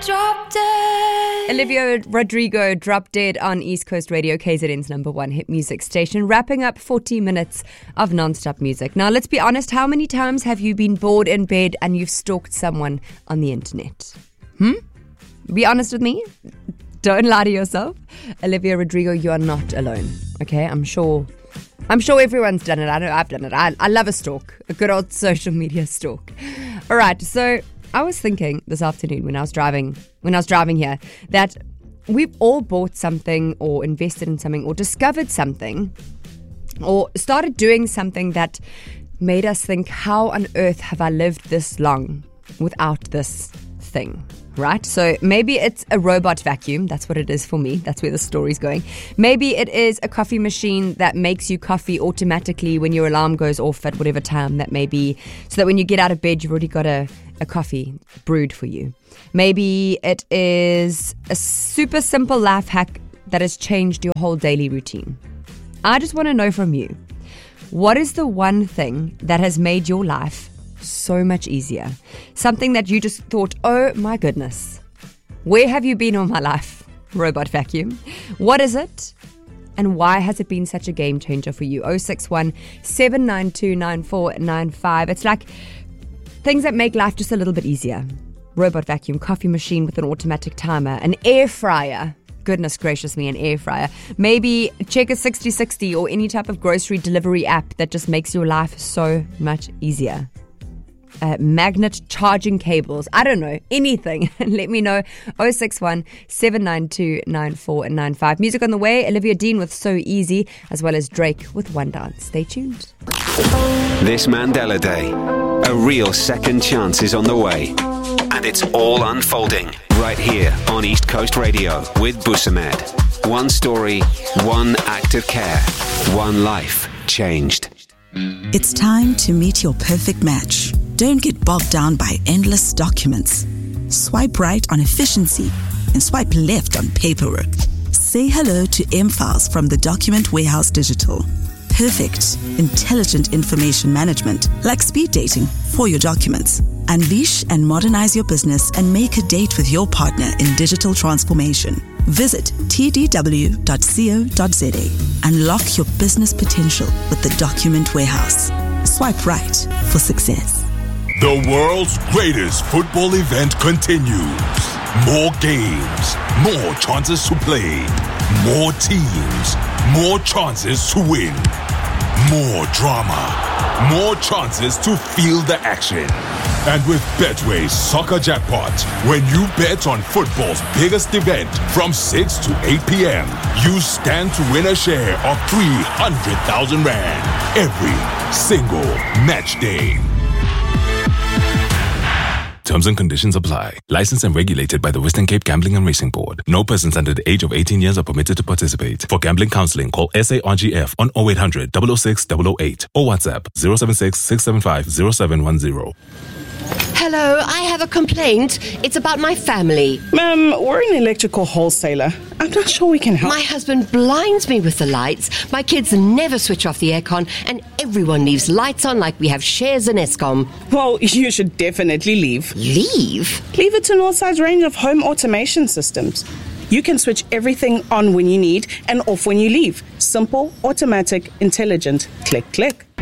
Drop Dead. Olivia Rodrigo, Drop Dead on East Coast Radio, KZN's number one hit music station, wrapping up 40 minutes of non-stop music. Now, let's be honest, how many times have you been bored in bed and you've stalked someone on the internet? Be honest with me. Don't lie to yourself. Olivia Rodrigo, you are not alone. Okay, I'm sure everyone's done it. I know I've done it. I love a stalk, a good old social media stalk. All right, so I was thinking this afternoon when I was driving here that we've all bought something or invested in something or discovered something or started doing something that made us think, how on earth have I lived this long without this thing? Right? So maybe it's a robot vacuum. That's what it is for me. That's where the story's going. Maybe it is a coffee machine that makes you coffee automatically when your alarm goes off at whatever time that may be, so that when you get out of bed, you've already got a coffee brewed for you. Maybe it is a super simple life hack that has changed your whole daily routine. I just want to know from you, what is the one thing that has made your life so much easier? Something that you just thought, oh my goodness, where have you been all my life, robot vacuum? What is it? And why has it been such a game changer for you? 061 792 9495. It's like things that make life just a little bit easier. Robot vacuum, coffee machine with an automatic timer, an air fryer. Goodness gracious me, an air fryer. Maybe Checker 6060 or any type of grocery delivery app that just makes your life so much easier. Magnet charging cables. I don't know. Anything. Let me know. 061 792 9495. Music on the way. Olivia Dean with So Easy, as well as Drake with One Dance. Stay tuned. This Mandela Day, a real second chance is on the way. And it's all unfolding right here on East Coast Radio with Busamed. One story, one act of care, one life changed. It's time to meet your perfect match. Don't get bogged down by endless documents. Swipe right on efficiency and swipe left on paperwork. Say hello to M-Files from the Document Warehouse Digital. Perfect, intelligent information management, like speed dating for your documents. Unleash and modernize your business and make a date with your partner in digital transformation. Visit tdw.co.za. Unlock your business potential with the Document Warehouse. Swipe right for success. The world's greatest football event continues. More games, more chances to play, more teams, more chances to win, more drama, more chances to feel the action. And with Betway's Soccer Jackpot, when you bet on football's biggest event from 6 to 8 p.m., you stand to win a share of 300,000 Rand every single match day. Terms and conditions apply. Licensed and regulated by the Western Cape Gambling and Racing Board. No persons under the age of 18 years are permitted to participate. For gambling counseling, call SARGF on 0800 006 008 or WhatsApp 076 675 0710. Hello, I have a complaint. It's about my family. Ma'am, we're an electrical wholesaler. I'm not sure we can help. My husband blinds me with the lights. My kids never switch off the aircon, and everyone leaves lights on like we have shares in Eskom. Well, you should definitely leave. Leave? Leave it to Northside's range of home automation systems. You can switch everything on when you need and off when you leave. Simple, automatic, intelligent. Click, click.